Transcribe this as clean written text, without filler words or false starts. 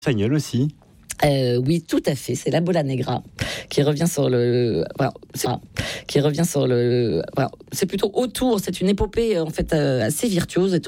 Espagnol aussi. Oui, tout à fait. C'est la Bola Negra qui revient sur le. Voilà, c'est plutôt autour. C'est une épopée en fait assez virtuose.